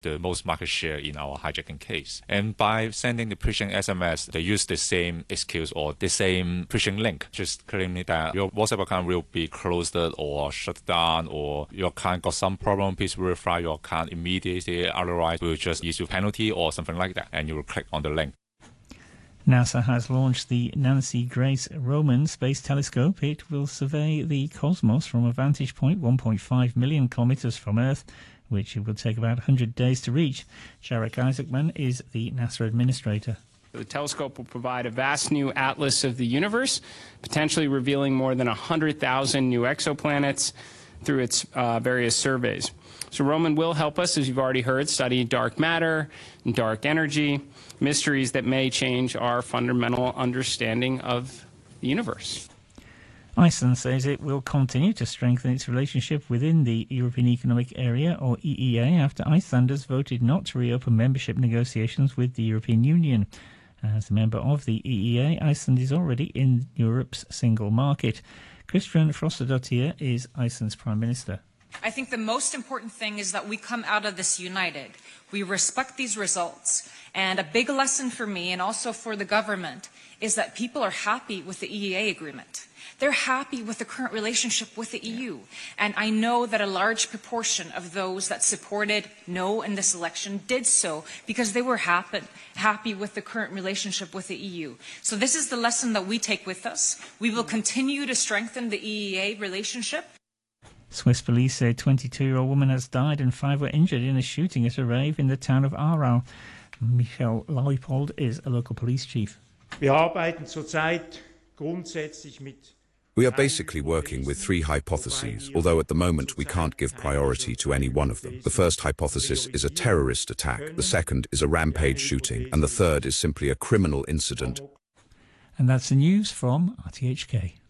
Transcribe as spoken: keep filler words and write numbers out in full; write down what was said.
the most market share in our hijacking case. And by sending the phishing S M S, they use the same excuse or the same phishing link, just claiming that your WhatsApp account will be closed or shut down, or your account got some problem, please verify your account immediately, otherwise we'll just issue penalty or something like that, and you will click on the link. NASA has launched the Nancy Grace Roman Space Telescope. It will survey the cosmos from a vantage point one point five million kilometres from Earth, which it will take about one hundred days to reach. Jarek Isaacman is the NASA administrator. The telescope will provide a vast new atlas of the universe, potentially revealing more than one hundred thousand new exoplanets through its uh, various surveys. So Roman will help us, as you've already heard, study dark matter and dark energy, mysteries that may change our fundamental understanding of the universe. Iceland says it will continue to strengthen its relationship within the European Economic Area, or E E A, after Icelanders voted not to reopen membership negotiations with the European Union. As a member of the E E A, Iceland is already in Europe's single market. Kristrún Frostadóttir is Iceland's Prime Minister. I think the most important thing is that we come out of this united. We respect these results. And a big lesson for me and also for the government is that people are happy with the E E A agreement. They're happy with the current relationship with the E U. And I know that a large proportion of those that supported no in this election did so because they were happy, happy with the current relationship with the E U. So this is the lesson that we take with us. We will continue to strengthen the E E A relationship. Swiss police say a twenty-two-year-old woman has died and five were injured in a shooting at a rave in the town of Aarau. Michael Leupold is a local police chief. We arbeiten zurzeit grundsätzlich mit We are basically working with three hypotheses, although at the moment we can't give priority to any one of them. The first hypothesis is a terrorist attack, the second is a rampage shooting, and the third is simply a criminal incident. And that's the news from R T H K.